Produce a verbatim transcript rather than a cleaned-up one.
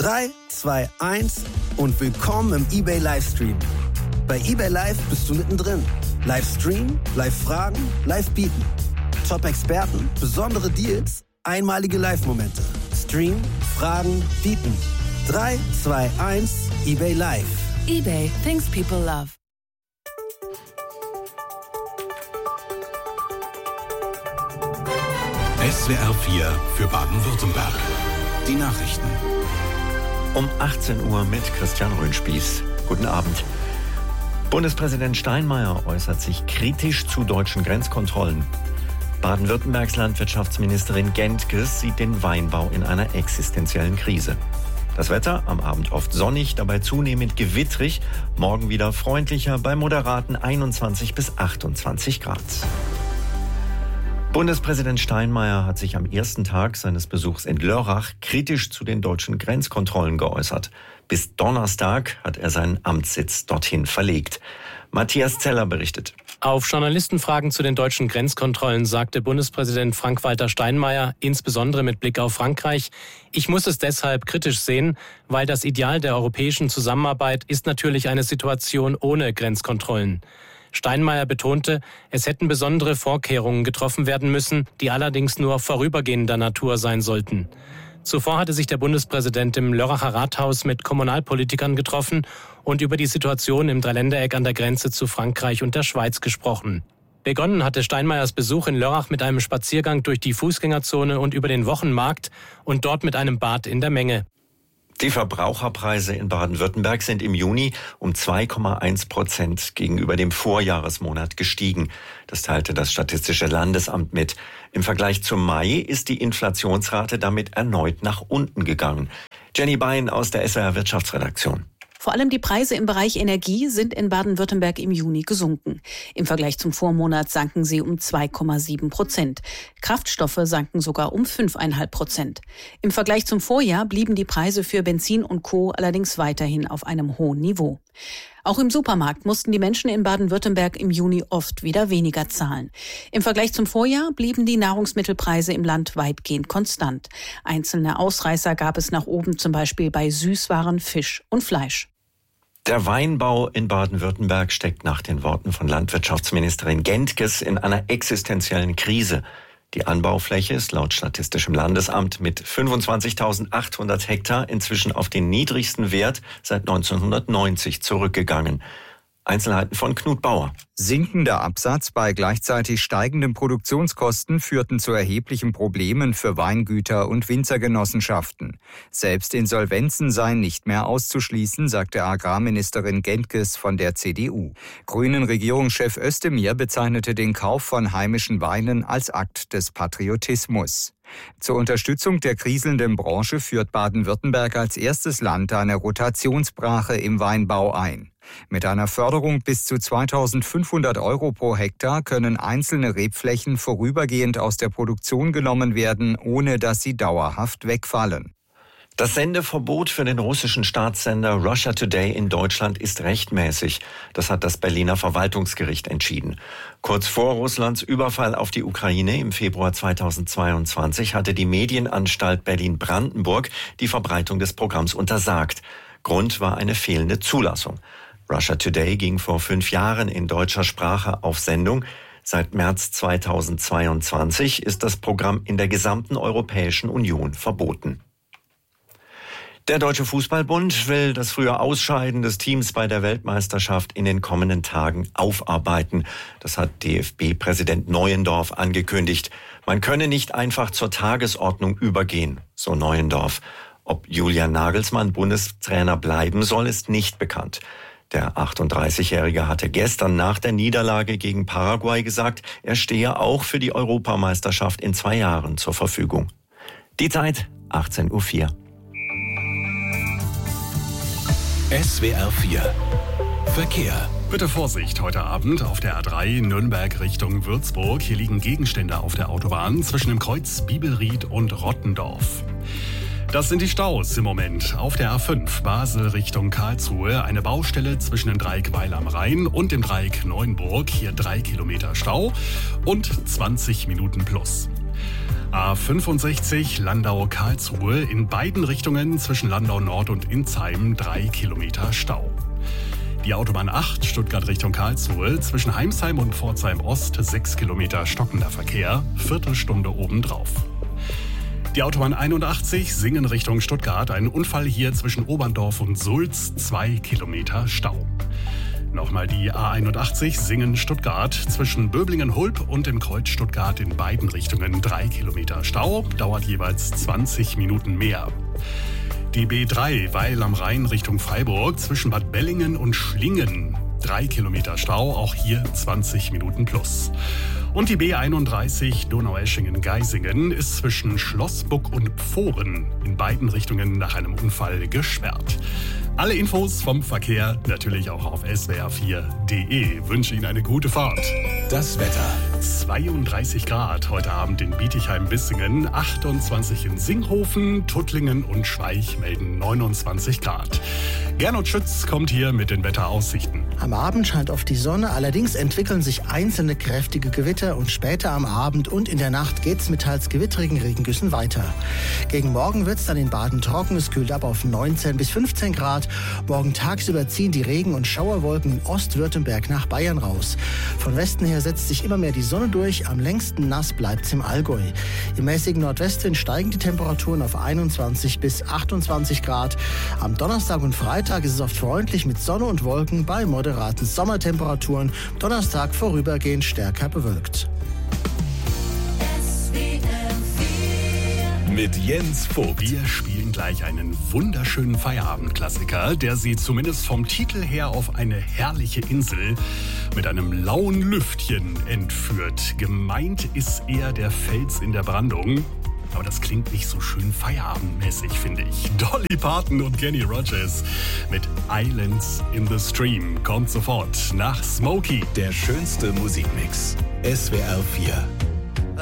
drei, zwei, eins und willkommen im eBay Livestream. Bei eBay Live bist du mittendrin. Live streamen, live fragen, live bieten. Top-Experten, besondere Deals, einmalige Live-Momente. Stream, fragen, bieten. drei, zwei, eins, eBay Live. eBay, things people love. S W R vier für Baden-Württemberg. Die Nachrichten. Um achtzehn Uhr mit Christian Röhnspieß. Guten Abend. Bundespräsident Steinmeier äußert sich kritisch zu deutschen Grenzkontrollen. Baden-Württembergs Landwirtschaftsministerin Gentges sieht den Weinbau in einer existenziellen Krise. Das Wetter am Abend oft sonnig, dabei zunehmend gewittrig. Morgen wieder freundlicher bei moderaten einundzwanzig bis achtundzwanzig Grad. Bundespräsident Steinmeier hat sich am ersten Tag seines Besuchs in Lörrach kritisch zu den deutschen Grenzkontrollen geäußert. Bis Donnerstag hat er seinen Amtssitz dorthin verlegt. Matthias Zeller berichtet. Auf Journalistenfragen zu den deutschen Grenzkontrollen sagte Bundespräsident Frank-Walter Steinmeier, insbesondere mit Blick auf Frankreich: Ich muss es deshalb kritisch sehen, weil das Ideal der europäischen Zusammenarbeit ist natürlich eine Situation ohne Grenzkontrollen. Steinmeier betonte, es hätten besondere Vorkehrungen getroffen werden müssen, die allerdings nur vorübergehender Natur sein sollten. Zuvor hatte sich der Bundespräsident im Lörracher Rathaus mit Kommunalpolitikern getroffen und über die Situation im Dreiländereck an der Grenze zu Frankreich und der Schweiz gesprochen. Begonnen hatte Steinmeiers Besuch in Lörrach mit einem Spaziergang durch die Fußgängerzone und über den Wochenmarkt und dort mit einem Bad in der Menge. Die Verbraucherpreise in Baden-Württemberg sind im Juni um zwei Komma eins Prozent gegenüber dem Vorjahresmonat gestiegen. Das teilte das Statistische Landesamt mit. Im Vergleich zum Mai ist die Inflationsrate damit erneut nach unten gegangen. Jenny Bein aus der S W R Wirtschaftsredaktion. Vor allem die Preise im Bereich Energie sind in Baden-Württemberg im Juni gesunken. Im Vergleich zum Vormonat sanken sie um zwei Komma sieben Prozent. Kraftstoffe sanken sogar um fünf Komma fünf Prozent. Im Vergleich zum Vorjahr blieben die Preise für Benzin und Co. allerdings weiterhin auf einem hohen Niveau. Auch im Supermarkt mussten die Menschen in Baden-Württemberg im Juni oft wieder weniger zahlen. Im Vergleich zum Vorjahr blieben die Nahrungsmittelpreise im Land weitgehend konstant. Einzelne Ausreißer gab es nach oben, zum Beispiel bei Süßwaren, Fisch und Fleisch. Der Weinbau in Baden-Württemberg steckt nach den Worten von Landwirtschaftsministerin Gentges in einer existenziellen Krise. Die Anbaufläche ist laut Statistischem Landesamt mit fünfundzwanzigtausendachthundert Hektar inzwischen auf den niedrigsten Wert seit neunzehnhundertneunzig zurückgegangen. Einzelheiten von Knut Bauer. Sinkender Absatz bei gleichzeitig steigenden Produktionskosten führten zu erheblichen Problemen für Weingüter und Winzergenossenschaften. Selbst Insolvenzen seien nicht mehr auszuschließen, sagte Agrarministerin Gentges von der C D U. Grünen-Regierungschef Özdemir bezeichnete den Kauf von heimischen Weinen als Akt des Patriotismus. Zur Unterstützung der kriselnden Branche führt Baden-Württemberg als erstes Land eine Rotationsbrache im Weinbau ein. Mit einer Förderung bis zu zweitausendfünfhundert Euro pro Hektar können einzelne Rebflächen vorübergehend aus der Produktion genommen werden, ohne dass sie dauerhaft wegfallen. Das Sendeverbot für den russischen Staatssender Russia Today in Deutschland ist rechtmäßig. Das hat das Berliner Verwaltungsgericht entschieden. Kurz vor Russlands Überfall auf die Ukraine im Februar zweitausendzweiundzwanzig hatte die Medienanstalt Berlin-Brandenburg die Verbreitung des Programms untersagt. Grund war eine fehlende Zulassung. Russia Today ging vor fünf Jahren in deutscher Sprache auf Sendung. Seit März zweitausendzweiundzwanzig ist das Programm in der gesamten Europäischen Union verboten. Der Deutsche Fußballbund will das frühe Ausscheiden des Teams bei der Weltmeisterschaft in den kommenden Tagen aufarbeiten. Das hat D F B-Präsident Neuendorf angekündigt. Man könne nicht einfach zur Tagesordnung übergehen, so Neuendorf. Ob Julian Nagelsmann Bundestrainer bleiben soll, ist nicht bekannt. Der achtunddreißigjährige hatte gestern nach der Niederlage gegen Paraguay gesagt, er stehe auch für die Europameisterschaft in zwei Jahren zur Verfügung. Die Zeit achtzehn Uhr vier. S W R vier Verkehr. Bitte Vorsicht heute Abend auf der A drei Nürnberg Richtung Würzburg. Hier liegen Gegenstände auf der Autobahn zwischen dem Kreuz Bibelried und Rottendorf. Das sind die Staus im Moment. Auf der A fünf Basel Richtung Karlsruhe eine Baustelle zwischen dem Dreieck Weil am Rhein und dem Dreieck Neuenburg. Hier drei Kilometer Stau und zwanzig Minuten plus. A fünfundsechzig Landau-Karlsruhe in beiden Richtungen zwischen Landau Nord und Insheim drei Kilometer Stau. Die Autobahn acht Stuttgart Richtung Karlsruhe zwischen Heimsheim und Pforzheim Ost sechs Kilometer stockender Verkehr, Viertelstunde obendrauf. Die Autobahn einundachtzig Singen Richtung Stuttgart, ein Unfall hier zwischen Oberndorf und Sulz, zwei Kilometer Stau. Nochmal die A einundachtzig Singen-Stuttgart zwischen Böblingen-Hulp und dem Kreuz Stuttgart in beiden Richtungen drei Kilometer Stau, dauert jeweils zwanzig Minuten mehr. Die B drei Weil am Rhein Richtung Freiburg zwischen Bad Bellingen und Schlingen, drei Kilometer Stau, auch hier zwanzig Minuten plus. Und die B einunddreißig Donaueschingen-Geisingen ist zwischen Schlossbuck und Pfohren in beiden Richtungen nach einem Unfall gesperrt. Alle Infos vom Verkehr natürlich auch auf s w r vier punkt d e. Wünsche Ihnen eine gute Fahrt. Das Wetter. zweiunddreißig Grad heute Abend in Bietigheim-Bissingen, achtundzwanzig in Singhofen, Tuttlingen und Schweich melden neunundzwanzig Grad. Gernot Schütz kommt hier mit den Wetteraussichten. Am Abend scheint oft die Sonne, allerdings entwickeln sich einzelne kräftige Gewitter und später am Abend und in der Nacht geht's mit teils gewitterigen Regengüssen weiter. Gegen Morgen wird's dann in Baden trocken, es kühlt ab auf neunzehn bis fünfzehn Grad. Morgen tagsüber ziehen die Regen- und Schauerwolken in Ostwürttemberg nach Bayern raus. Von Westen her setzt sich immer mehr die Sonne durch, am längsten nass bleibt's im Allgäu. Im mäßigen Nordwestwind steigen die Temperaturen auf einundzwanzig bis achtundzwanzig Grad. Am Donnerstag und Freitag ist es oft freundlich mit Sonne und Wolken bei moderaten Sommertemperaturen. Donnerstag vorübergehend stärker bewölkt. Mit Jens Vogt. Wir spielen gleich einen wunderschönen Feierabendklassiker, der Sie zumindest vom Titel her auf eine herrliche Insel mit einem lauen Lüftchen entführt. Gemeint ist eher der Fels in der Brandung. Aber das klingt nicht so schön feierabendmäßig, finde ich. Dolly Parton und Kenny Rogers mit Islands in the Stream kommt sofort nach Smokey. Der schönste Musikmix. S W R vier.